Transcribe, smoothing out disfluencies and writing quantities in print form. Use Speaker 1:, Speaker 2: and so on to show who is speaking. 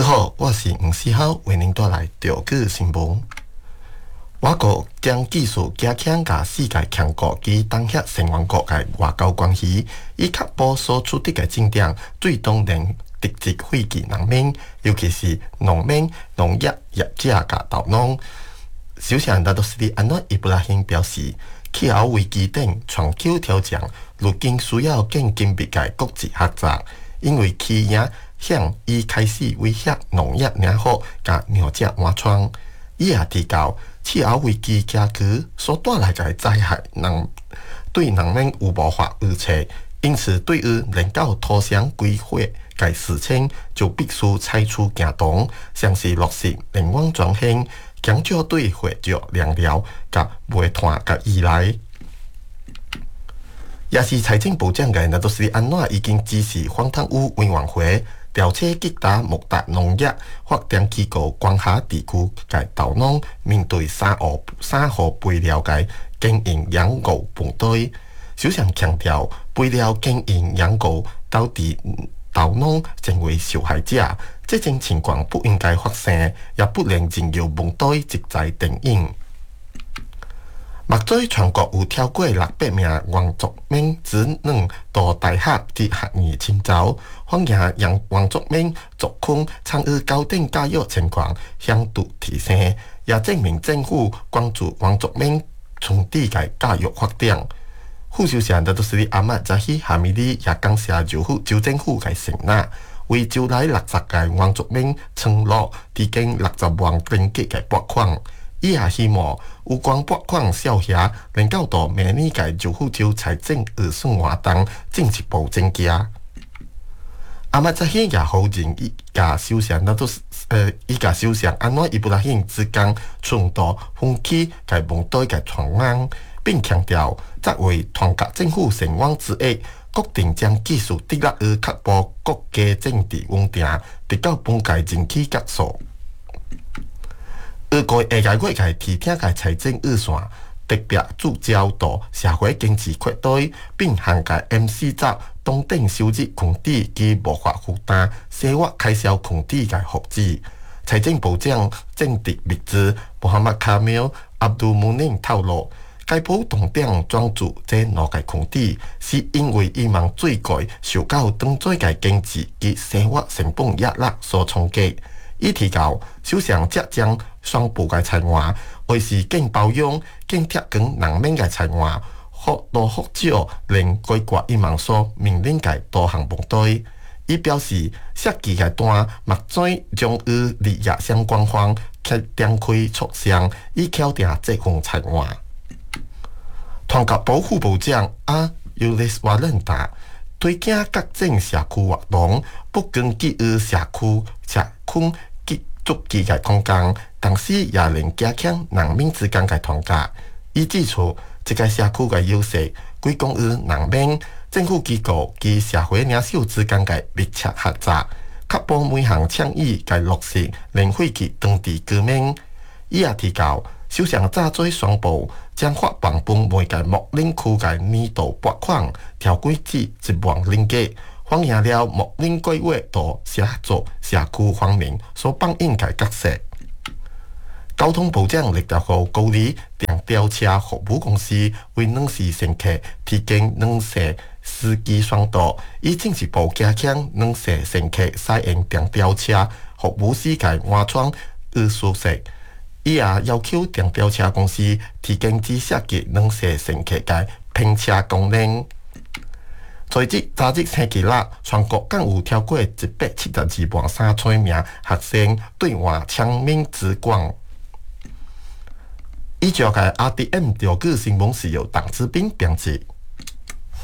Speaker 1: 好，我是黄世豪，为您带来钓具新闻。我国将技术加强甲世界强国及当下成员国的外交关系，以确保所取得的进展最终能直接惠及人民，尤其是农民、农业业者甲稻农。首相纳多斯里安诺伊布拉欣表示，气候危机等全球挑战，如今需要更紧密的国际合作，因为气影响已开始威胁农业领域甲粮食安全。伊也提到，气候危机加剧所带来的灾害，对人民有无法预测，因此对于能够土壤规划该事情，就必须采取行动，像是落实能源转型，减少对火石、燃料甲煤炭甲依赖。也是财政部长的纳多斯里安诺已经指示反贪污委员会调查吉打穆达农业发展机构关辖地区嘅稻农面对三号肥料嘅经营养牛分队。首相强调，肥料经营养牛导致稻农成为受害者，这种情况不应该发生，也不能任由分队直在定应。目前全国有超过600名原住民子女到大学及学院深造，反映原住民族群参与高等教育情况显著提升，也证明政府关注原住民村地的教育发展。副首相纳多斯里阿末扎希哈米利也感谢州政府的承诺，为州内60个原住民村落提供60万登记的拨款。伊也希望有关拨款少额能够到明年嘅州府州财政预算活动进一步增加。阿末扎希也否认伊甲首相安诺伊布拉欣之间重大分歧嘅问题嘅传案，并强调作为团结政府成员之一，决定将技术得力于确保国家政治稳定，直到本届任期结束。下个月嘅提听嘅财政预算特别聚焦到社会经济扩大，并涵盖 M4 集当等收入控制及无法负担生活开销控制嘅福祉。财政部长政治秘书穆罕默卡米尔阿卜杜穆宁透露，该部重点专注这两个控制，是因为伊望最近受到当最嘅经济及生活成本压力所冲击。伊提到，首相即将宣布嘅财源，为是更包容、更贴近人民嘅财源，或少能解决伊望所面临嘅多项问题。伊表示，设计嘅单目前将与利益相关方展开磋商，以敲定这份财源。团结部副部长阿尤利斯瓦伦达推荐各种社区活动，不仅基于社区及足基嘅空间，同时也能加强人民之间嘅团结。伊指出，这个社区嘅优势归功于人民、政府机构及社会领袖之间嘅密切合作，确保每项倡议嘅落实能惠及当地居民。伊也提到，首相早前宣布将发放分每个牧岭区嘅年度拨款调整至1万令吉。反映了牧岭规划到协助社区方面所扮演嘅角色。交通部长李德豪鼓励电吊车服务公司为两市乘客提供两线司机双导，以进一步加强两市乘客使用电吊车服务时嘅安全与舒适。伊也要求电吊车公司提供只涉及两市乘客嘅拼车功能。早日星期六，全国共有超过172万3,000名学生对外签名直广。以上嘅 RDM 钓具新闻是由党志斌编辑。